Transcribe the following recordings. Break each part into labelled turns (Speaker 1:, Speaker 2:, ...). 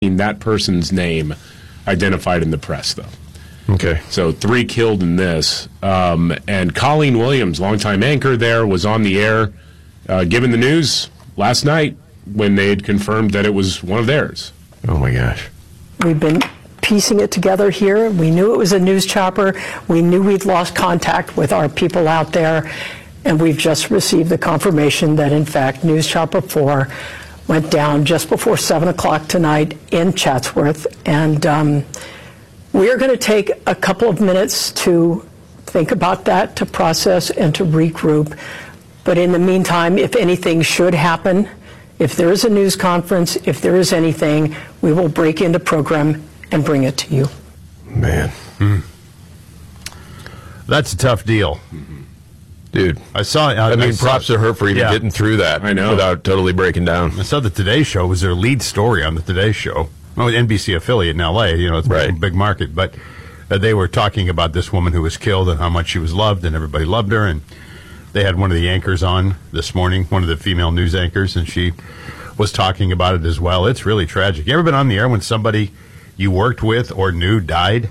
Speaker 1: that person's name identified in the press, though.
Speaker 2: Okay.
Speaker 1: So 3 killed in this. And Colleen Williams, longtime anchor there, was on the air giving the news last night when they had confirmed that it was one of theirs.
Speaker 2: Oh, my gosh.
Speaker 3: We've been piecing it together here. We knew it was a news chopper. We knew we'd lost contact with our people out there. And we've just received the confirmation that, in fact, News Chopper 4 went down just before 7 o'clock tonight in Chatsworth. And we are going to take a couple of minutes to think about that, to process, and to regroup. But in the meantime, if anything should happen, if there is a news conference, if there is anything, we will break into program and bring it to you.
Speaker 2: Man.
Speaker 4: That's a tough deal.
Speaker 2: Dude.
Speaker 4: I saw.
Speaker 2: Props to her for even getting through that.
Speaker 1: I know.
Speaker 2: Without totally breaking down.
Speaker 4: I saw the Today Show was their lead story on the Today Show. Well, NBC affiliate in L.A., it's a big market. But they were talking about this woman who was killed and how much she was loved, and everybody loved her. And they had one of the anchors on this morning, one of the female news anchors, and she was talking about it as well. It's really tragic. You ever been on the air when somebody you worked with or knew died?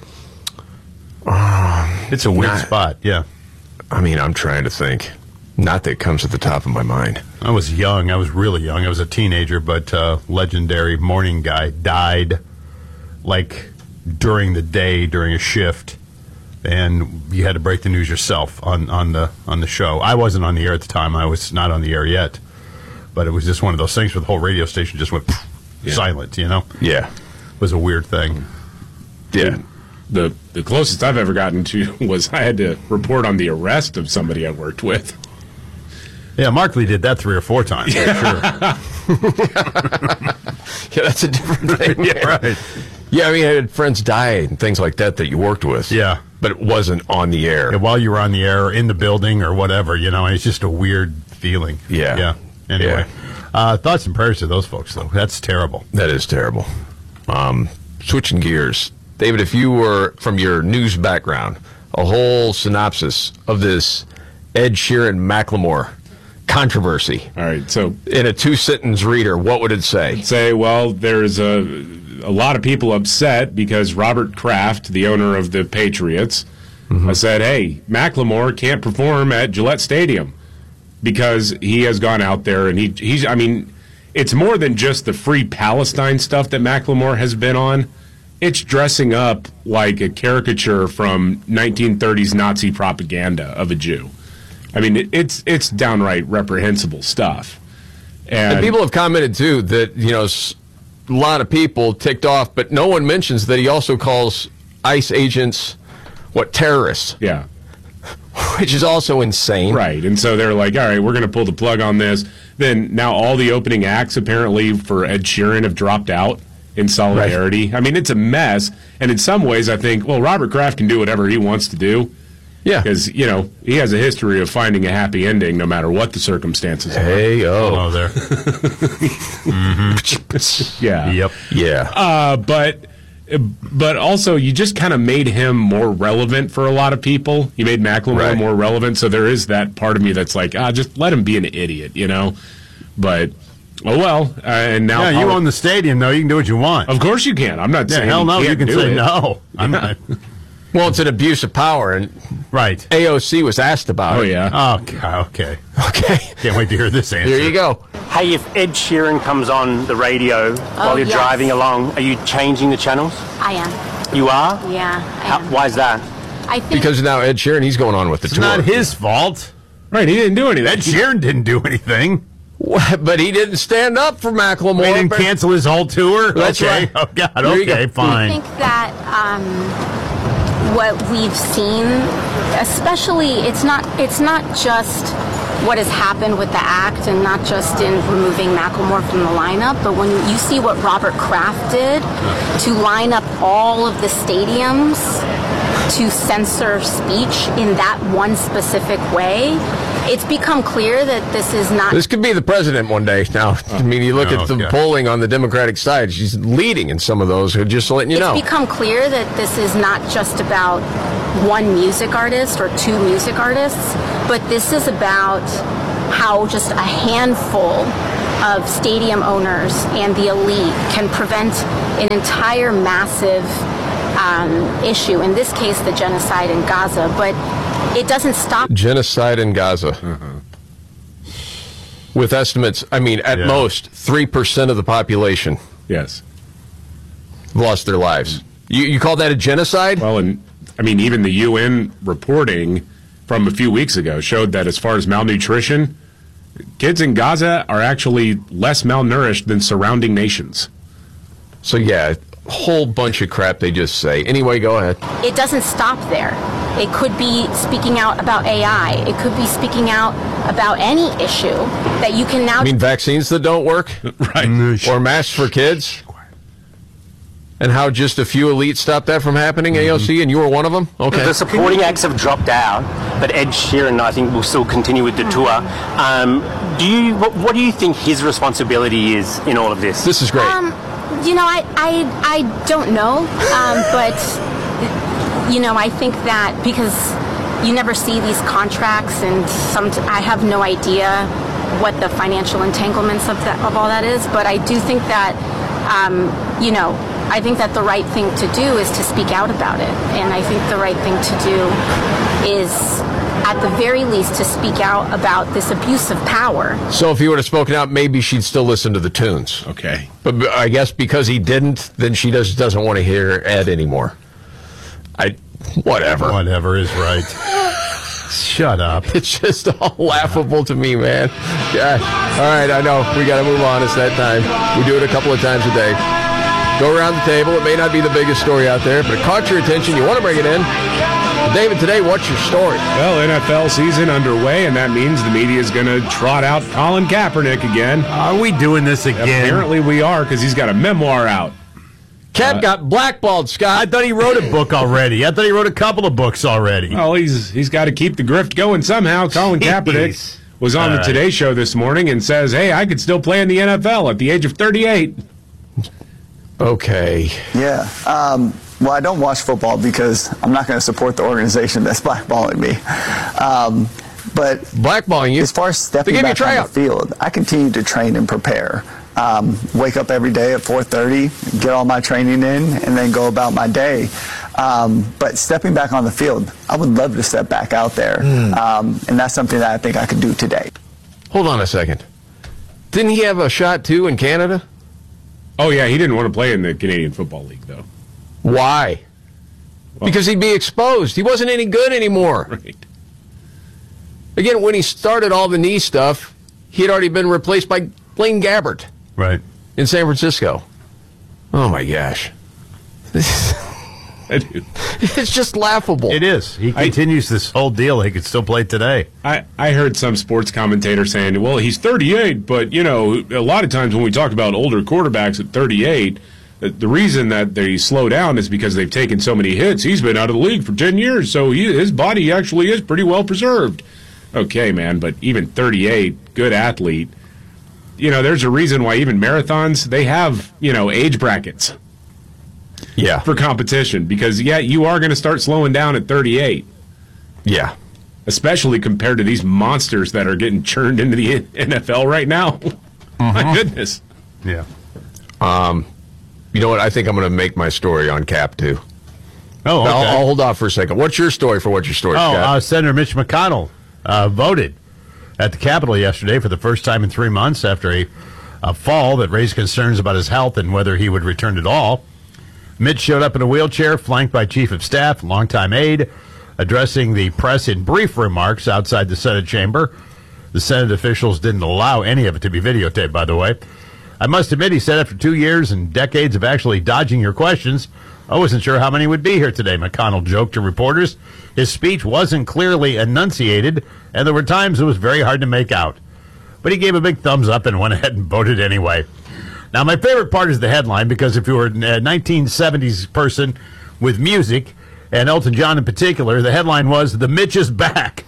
Speaker 4: It's a weird spot, yeah.
Speaker 2: I mean, I'm trying to think. Not that it comes at the top of my mind.
Speaker 4: I was young. I was really young. I was a teenager, but legendary morning guy died like during the day, during a shift, and you had to break the news yourself on the show. I wasn't on the air at the time. I was not on the air yet, but it was just one of those things where the whole radio station just went silent,
Speaker 2: Yeah.
Speaker 4: It was a weird thing.
Speaker 2: Yeah.
Speaker 1: The closest I've ever gotten to was I had to report on the arrest of somebody I worked with.
Speaker 4: Yeah, Mark Lee did that 3 or 4 times. For sure.
Speaker 2: Yeah, that's a different thing.
Speaker 4: Yeah, right.
Speaker 2: Yeah, I mean, I had friends die and things like that you worked with.
Speaker 4: Yeah.
Speaker 2: But it wasn't on the air.
Speaker 4: Yeah, while you were on the air or in the building or whatever, and it's just a weird feeling.
Speaker 2: Yeah.
Speaker 4: Yeah. Anyway, thoughts and prayers to those folks, though. That's terrible.
Speaker 2: That is terrible. Switching gears. David, if you were, from your news background, a whole synopsis of this Ed Sheeran-Macklemore controversy.
Speaker 1: All right, so
Speaker 2: in a 2-sentence reader, what would it say?
Speaker 1: Well, there's a lot of people upset because Robert Kraft, the owner of the Patriots, said, hey, Macklemore can't perform at Gillette Stadium because he has gone out there and he's I mean, it's more than just the Free Palestine stuff that Macklemore has been on. It's dressing up like a caricature from 1930s Nazi propaganda of a Jew. I mean, it's downright reprehensible stuff.
Speaker 2: And people have commented, too, that, a lot of people ticked off, but no one mentions that he also calls ICE agents, terrorists?
Speaker 1: Yeah.
Speaker 2: Which is also insane.
Speaker 1: Right, and so they're like, all right, we're going to pull the plug on this. Then now all the opening acts, apparently, for Ed Sheeran have dropped out in solidarity. Right. I mean, it's a mess. And in some ways, I think, well, Robert Kraft can do whatever he wants to do.
Speaker 2: Yeah.
Speaker 1: Because, he has a history of finding a happy ending no matter what the circumstances are.
Speaker 4: Oh, there.
Speaker 1: Yeah.
Speaker 4: Yep.
Speaker 2: Yeah.
Speaker 1: But also, you just kind of made him more relevant for a lot of people. You made Macklemore more relevant, so there is that part of me that's like, just let him be an idiot, But, oh well. And now,
Speaker 4: you own the stadium, though. You can do what you want.
Speaker 1: Of course you can. I'm not saying
Speaker 4: hell no.
Speaker 1: You
Speaker 4: You can say
Speaker 1: it.
Speaker 4: no. I'm not.
Speaker 2: Well, it's an abuse of power, and AOC was asked about it.
Speaker 1: Oh, yeah.
Speaker 4: Okay.
Speaker 2: Can't
Speaker 4: wait to hear this answer.
Speaker 2: Here you go.
Speaker 5: Hey, if Ed Sheeran comes on the radio while you're driving along, are you changing the channels?
Speaker 6: I am.
Speaker 5: You are?
Speaker 6: Yeah, I am.
Speaker 5: Why is that?
Speaker 6: I think
Speaker 2: Because now Ed Sheeran, he's going on with the
Speaker 4: It's
Speaker 2: tour.
Speaker 4: not his fault.
Speaker 1: Right, he didn't do anything.
Speaker 4: Ed Sheeran didn't do anything.
Speaker 2: But he didn't stand up for Macklemore.
Speaker 4: He didn't cancel his whole tour?
Speaker 2: That's
Speaker 4: okay.
Speaker 2: right.
Speaker 4: Oh, God.
Speaker 2: There you
Speaker 4: Okay,
Speaker 2: go.
Speaker 4: fine.
Speaker 6: I think that what we've seen, especially, it's not just what has happened with the act and not just in removing Macklemore from the lineup, but when you see what Robert Kraft did to line up all of the stadiums to censor speech in that one specific way, it's become clear that this is not...
Speaker 2: This could be the president one day now. I mean, you look at the polling on the Democratic side. She's leading in some of those, just letting you know.
Speaker 6: It's become clear that this is not just about one music artist or two music artists, but this is about how just a handful of stadium owners and the elite can prevent an entire massive issue, in this case the genocide in Gaza, but it doesn't stop.
Speaker 2: Genocide in Gaza. With estimates, I mean, at most 3% of the population
Speaker 1: Yes.
Speaker 2: lost their lives. You call that a genocide?
Speaker 1: Well, and I mean, even the UN reporting from a few weeks ago showed that as far as malnutrition, kids in Gaza are actually less malnourished than surrounding nations.
Speaker 2: So, yeah, a whole bunch of crap they just say. Anyway, go ahead.
Speaker 6: It doesn't stop there. It could be speaking out about AI. It could be speaking out about any issue that you can now...
Speaker 2: I mean, vaccines that don't work?
Speaker 1: Right.
Speaker 2: Or masks for kids? And how just a few elites stopped that from happening, AOC, and you were one of them? Okay.
Speaker 5: The supporting acts have dropped out, but Ed Sheeran, I think, will still continue with the tour. What do you think his responsibility is in all of this?
Speaker 2: This is great.
Speaker 6: I don't know, but I think that because you never see these contracts, and I have no idea what the financial entanglements of all that is, but I do think that I think that the right thing to do is to speak out about it, and I think the right thing to do is, at the very least, to speak out about this abuse of power.
Speaker 2: So if he would have spoken out, maybe she'd still listen to the tunes.
Speaker 1: Okay.
Speaker 2: But I guess because he didn't, then she doesn't want to hear Ed anymore. Whatever.
Speaker 4: Whatever is right. Shut up.
Speaker 2: It's just all laughable to me, man. God. All right, I know. We got to move on. It's that time. We do it a couple of times a day. Go around the table. It may not be the biggest story out there, but it caught your attention. You want to bring it in. David, today, what's your story?
Speaker 1: Well, NFL season underway, and that means the media is going to trot out Colin Kaepernick again.
Speaker 4: Are we doing this again?
Speaker 1: Apparently we are, because he's got a memoir out.
Speaker 2: Cap got blackballed, Scott.
Speaker 4: I thought he wrote a book already. I thought he wrote a couple of books already.
Speaker 1: Well, he's got to keep the grift going somehow. Colin Kaepernick was on the Today Show this morning and says, hey, I could still play in the NFL at the age of 38.
Speaker 2: Okay.
Speaker 7: Yeah. Well, I don't watch football because I'm not going to support the organization that's blackballing me. But
Speaker 2: blackballing you?
Speaker 7: As far as stepping back on the field, I continue to train and prepare. Wake up every day at 4:30, get all my training in, and then go about my day. But stepping back on the field, I would love to step back out there. And that's something that I think I could do today.
Speaker 2: Hold on a second. Didn't he have a shot, too, in Canada?
Speaker 1: Oh, yeah, he didn't want to play in the Canadian Football League, though.
Speaker 2: Why? Well, because he'd be exposed. He wasn't any good anymore.
Speaker 1: Right.
Speaker 2: Again, when he started all the knee stuff, he had already been replaced by Blaine Gabbert.
Speaker 4: Right.
Speaker 2: In San Francisco. Oh, my gosh. It's just laughable.
Speaker 4: It is. He continues this whole deal. He could still play today.
Speaker 1: I heard some sports commentator saying, well, he's 38, but, a lot of times when we talk about older quarterbacks at 38, the reason that they slow down is because they've taken so many hits. He's been out of the league for 10 years, so his body actually is pretty well preserved. Okay, man, but even 38, good athlete. There's a reason why even marathons, they have, age brackets.
Speaker 2: Yeah.
Speaker 1: For competition, because, you are going to start slowing down at 38.
Speaker 2: Yeah.
Speaker 1: Especially compared to these monsters that are getting churned into the NFL right now. My goodness.
Speaker 4: Yeah.
Speaker 2: You know what? I think I'm going to make my story on Cap, too.
Speaker 4: Oh, okay.
Speaker 2: I'll hold off for a second. What's your story for what's your story, Scott?
Speaker 4: Senator Mitch McConnell voted at the Capitol yesterday for the first time in 3 months after a fall that raised concerns about his health and whether he would return at all. Mitch showed up in a wheelchair, flanked by Chief of Staff, longtime aide, addressing the press in brief remarks outside the Senate chamber. The Senate officials didn't allow any of it to be videotaped, by the way. I must admit, he said, after 2 years and decades of actually dodging your questions, I wasn't sure how many would be here today, McConnell joked to reporters. His speech wasn't clearly enunciated, and there were times it was very hard to make out. But he gave a big thumbs up and went ahead and voted anyway. Now, my favorite part is the headline, because if you were a 1970s person with music, and Elton John in particular, the headline was, "The Mitch is back."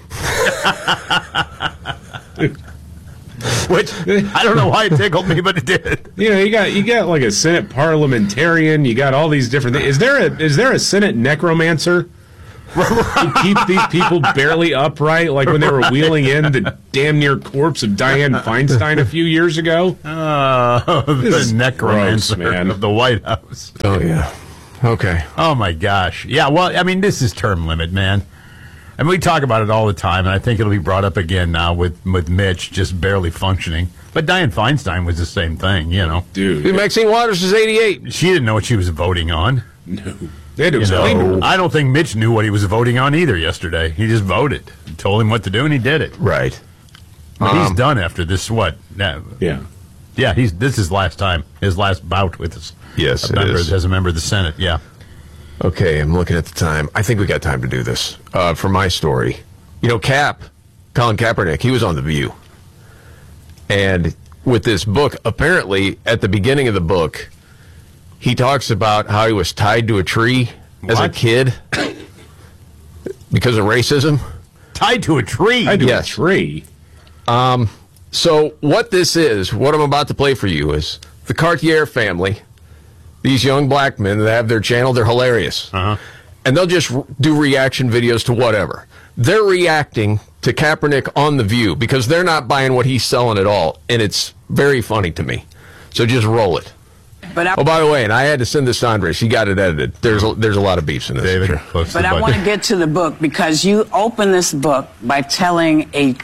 Speaker 4: Which, I don't know why it tickled me, but it did.
Speaker 1: You got like a Senate parliamentarian, you got all these different things. Is there a Senate necromancer? to keep these people barely upright, like when they were wheeling in the damn near corpse of Dianne Feinstein a few years ago.
Speaker 4: The necromancer
Speaker 1: man.
Speaker 4: of the White House.
Speaker 2: Oh, yeah. Okay.
Speaker 4: Oh, my gosh. Yeah, well, I mean, this is term limit, man. I mean, we talk about it all the time, and I think it'll be brought up again now with Mitch just barely functioning. But Dianne Feinstein was the same thing, you know.
Speaker 1: Dude.
Speaker 2: Maxine Waters is 88.
Speaker 4: She didn't know what she was voting on.
Speaker 1: No. They had to explain to her.
Speaker 4: I don't think Mitch knew what he was voting on either yesterday. He just voted. Told him what to do, and he did it.
Speaker 2: Right.
Speaker 4: But he's done after this, what?
Speaker 1: Yeah.
Speaker 4: Yeah, this is his last time, his last bout with us.
Speaker 2: Yes, it is.
Speaker 4: As a member of the Senate, yeah.
Speaker 2: Okay, I'm looking at the time. I think we got time to do this. For my story, you know, Colin Kaepernick, he was on The View. And with this book, apparently, at the beginning of the book, he talks about how he was tied to a tree as a kid because of racism.
Speaker 4: Tied to a tree?
Speaker 1: Tied to
Speaker 2: Yes.
Speaker 1: a tree?
Speaker 2: So what this is, what I'm about to play for you is the Cartier family, these young black men that have their channel, they're hilarious.
Speaker 4: Uh-huh.
Speaker 2: And they'll just do reaction videos to whatever. They're reacting to Kaepernick on The View because they're not buying what he's selling at all. And it's very funny to me. So just roll it. Oh, by the way, and I had to send this to Andres. He got it edited. There's a lot of beefs in this.
Speaker 4: David,
Speaker 2: Sure.
Speaker 4: close to
Speaker 8: But
Speaker 4: the
Speaker 8: I
Speaker 4: button.
Speaker 8: want to get to the book because you open this book by telling a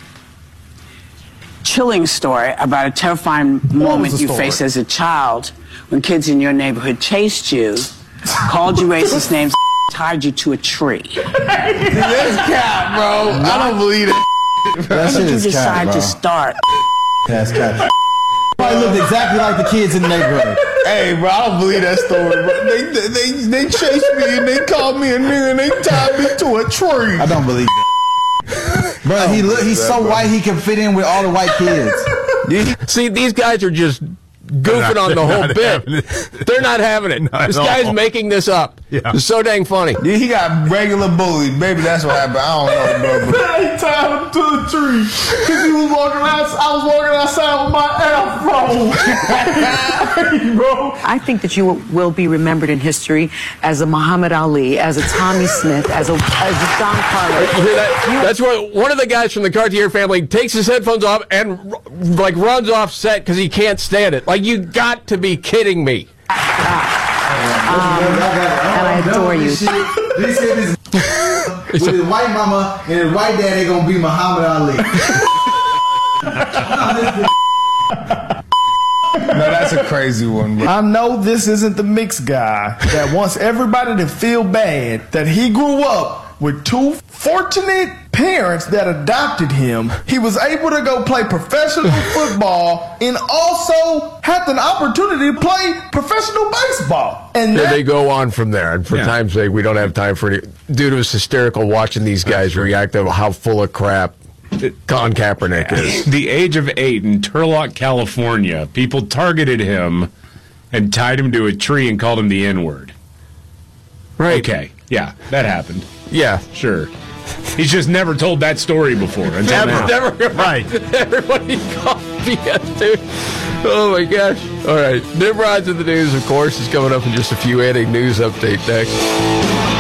Speaker 8: chilling story about a terrifying moment you faced as a child when kids in your neighborhood chased you, called you racist names, tied you to a tree.
Speaker 9: That's cap, bro. I don't believe it. That
Speaker 8: How
Speaker 9: shit
Speaker 8: did you
Speaker 9: is cap,
Speaker 8: decide
Speaker 9: bro.
Speaker 8: to start?
Speaker 9: That's cap. Probably looked exactly like the kids in the neighborhood. Hey, bro, I don't believe that story, bro. They chased me and they called me a nigga and they tied me to a tree. I don't believe that. Bro, he's so white he can fit in with all the white kids.
Speaker 2: See, these guys are just goofing on the whole bit. They're not having it.
Speaker 4: Not
Speaker 2: This
Speaker 4: at
Speaker 2: guy's
Speaker 4: all.
Speaker 2: making this up.
Speaker 4: Yeah.
Speaker 2: It's so dang funny.
Speaker 9: Yeah, he got regular bullied. Maybe that's what happened. I don't know, bro. He tied him to a tree because he was walking outside. I was walking outside with my afro. Bro.
Speaker 10: I think that you will be remembered in history as a Muhammad Ali, as a Tommy Smith, as a Don Carlos.
Speaker 2: That's where one of the guys from the Cartier family takes his headphones off and like runs off set because he can't stand it. Like, you got to be kidding me.
Speaker 10: And I adore you.
Speaker 9: They said this with his white mama and his white dad, they gonna be Muhammad Ali.
Speaker 11: No, that's a crazy one, bro. I know this isn't the mixed guy that wants everybody to feel bad that he grew up with two fortunate parents that adopted him. He was able to go play professional football and also had an opportunity to play professional baseball. And
Speaker 2: Yeah,
Speaker 11: that,
Speaker 2: they go on from there. And for time's sake, we don't have time for any. Dude, it was hysterical watching these guys react to how full of crap Colin Kaepernick is.
Speaker 1: The age of 8 in Turlock, California, people targeted him and tied him to a tree and called him the N-word.
Speaker 2: Right.
Speaker 1: Okay. Yeah, that happened.
Speaker 2: Yeah.
Speaker 1: Sure. He's just never told that story before. Until now.
Speaker 2: Never.
Speaker 4: Right.
Speaker 2: Everybody called BS, dude. Oh, my gosh. All right. Nimrod's in the news, of course, is coming up in just a few. Adding news update next.